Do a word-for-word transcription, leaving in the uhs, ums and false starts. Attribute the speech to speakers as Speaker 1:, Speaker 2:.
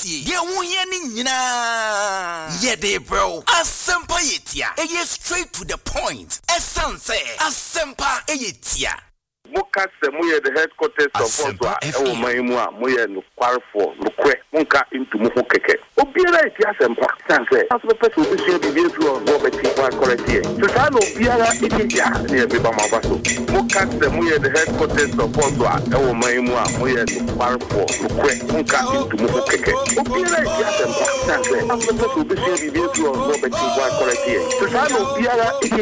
Speaker 1: tie. Ye wo hia ni nyina. Ye de bro. Asempa yetia. Eye straight to the point. Essence. Asempa yetia.
Speaker 2: Muka se muye the headquarters of Oswa ewo maimu a muye no kwarfo lukwe munka into mu keke obiara eti asempa sanse aso pe so bi se bi bi so no beti kwa correct here so sa no obiara eti ya na e be ba ma baso muka se muye the headquarters of Oswa ewo maimu a muye no kwarfo lukwe munka into mu keke obiara eti asempa sanse aso pe so bi se bi bi so no beti kwa correct here so sa no obiara eti